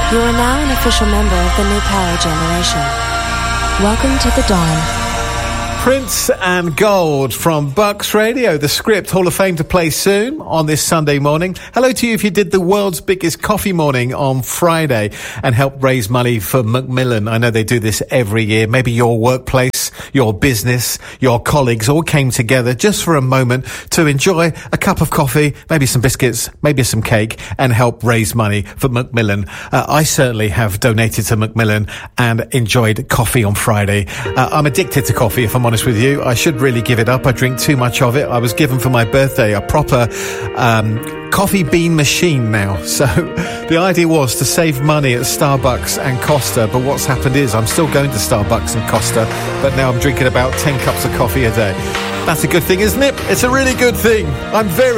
You are now an official member of the New Power Generation. Welcome to the dawn. Prince and Gold from Bucks Radio, the Script Hall of Fame to play soon on this Sunday morning. Hello to you if you did the world's biggest coffee morning on Friday and helped raise money for Macmillan. I know they do this every year. Maybe your workplace, your business, your colleagues all came together just for a moment to enjoy a cup of coffee, maybe some biscuits, maybe some cake, and help raise money for Macmillan. I certainly have donated to Macmillan and enjoyed coffee on Friday. I'm addicted to coffee, if I'm honest with you. I should really give it up. I drink too much of it. I was given for my birthday a proper coffee bean machine now. So the idea was to save money at Starbucks and Costa, but what's happened is I'm still going to Starbucks and Costa, but now I'm drinking about 10 cups of coffee a day. That's a good thing, isn't it? It's a really good thing. I'm very